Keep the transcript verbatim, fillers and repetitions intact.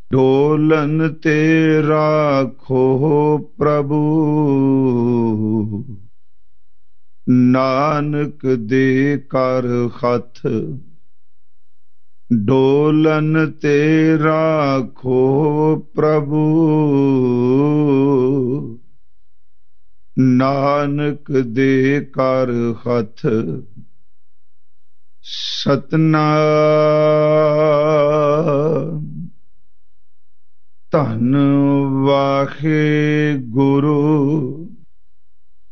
ਡੋਲਨ ਤੇ ਰਾਖੋ ਪ੍ਰਭੂ, ਨਾਨਕ ਦੇ ਕਰ ਹੱਥ। ਡੋਲਨ ਤੇ ਰਾਖੋ ਪ੍ਰਭੂ, ਨਾਨਕ ਦੇ ਕਰ ਹੱਥ। ਸਤਨਾਮ